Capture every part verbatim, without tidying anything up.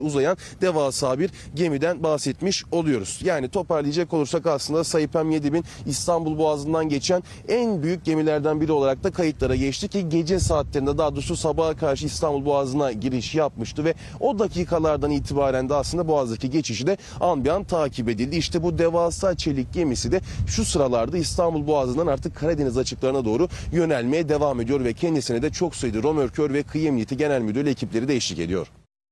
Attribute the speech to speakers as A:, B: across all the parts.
A: uzayan devasa bir gemiden bahsetmiş oluyoruz. Yani toparlayacak olursak aslında Saipem yedi bin İstanbul Boğazı'ndan geçen en büyük gemilerden biri olarak da kayıtlara geçti ki gece saatlerinde, daha doğrusu sabaha karşı İstanbul Boğazı'na giriş yapmıştı ve o dakikalardan itibaren de aslında Boğaz'daki geçişi de an bir an takip edildi. İşte bu devasa çelik gemisi de şu sıralarda İstanbul Boğazı'ndan artık Karadeniz açıklarına doğru yönelmeye devam ediyor ve kendisine de çok sayıda römorkör ve kıyı emniyeti genel müdürlüğü ekipleri de eşlik ediyor.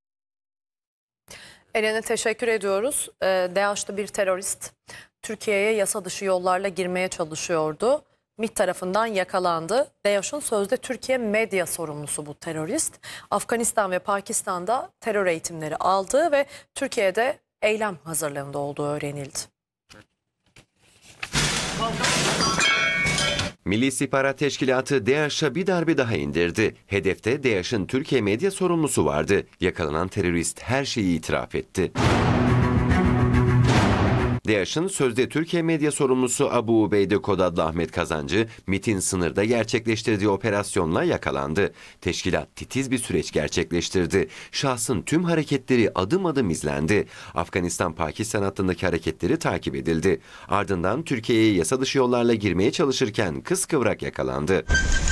B: Eren'e teşekkür ediyoruz. Ee, DAEŞ'te bir terörist Türkiye'ye yasa dışı yollarla girmeye çalışıyordu. MİT tarafından yakalandı. DAEŞ'in sözde Türkiye medya sorumlusu bu terörist. Afganistan ve Pakistan'da terör eğitimleri aldığı ve Türkiye'de eylem hazırlığında olduğu öğrenildi.
C: Milli İstihbarat Teşkilatı DAEŞ'a bir darbe daha indirdi. Hedefte DAEŞ'in Türkiye medya sorumlusu vardı. Yakalanan terörist her şeyi itiraf etti. DAEŞ'in sözde Türkiye medya sorumlusu Abu Ubeyde Kod adlı Ahmet Kazancı, MİT'in sınırda gerçekleştirdiği operasyonla yakalandı. Teşkilat titiz bir süreç gerçekleştirdi. Şahsın tüm hareketleri adım adım izlendi. Afganistan-Pakistan hattındaki hareketleri takip edildi. Ardından Türkiye'ye yasa dışı yollarla girmeye çalışırken kıskıvrak yakalandı.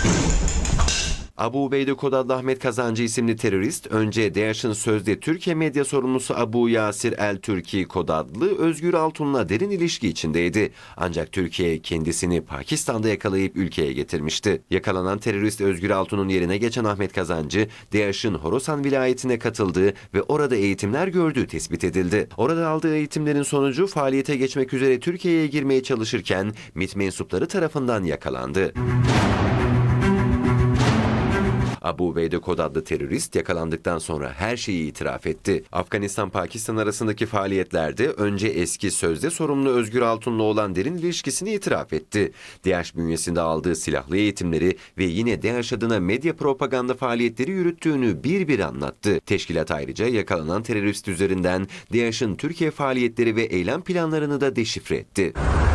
C: Abu Ubeyde Kod adlı Ahmet Kazancı isimli terörist önce DAEŞ'in sözde Türkiye medya sorumlusu Abu Yasir El-Türki Kod adlı Özgür Altun'la derin ilişki içindeydi. Ancak Türkiye kendisini Pakistan'da yakalayıp ülkeye getirmişti. Yakalanan terörist Özgür Altun'un yerine geçen Ahmet Kazancı, DAEŞ'in Horasan vilayetine katıldığı ve orada eğitimler gördüğü tespit edildi. Orada aldığı eğitimlerin sonucu faaliyete geçmek üzere Türkiye'ye girmeye çalışırken MİT mensupları tarafından yakalandı. Abu Ubeyde Kod adlı terörist yakalandıktan sonra her şeyi itiraf etti. Afganistan-Pakistan arasındaki faaliyetlerde önce eski sözde sorumlu Özgür Altun'la olan derin ilişkisini itiraf etti. DAEŞ bünyesinde aldığı silahlı eğitimleri ve yine DAEŞ adına medya propaganda faaliyetleri yürüttüğünü bir bir anlattı. Teşkilat ayrıca yakalanan terörist üzerinden DAEŞ'in Türkiye faaliyetleri ve eylem planlarını da deşifre etti.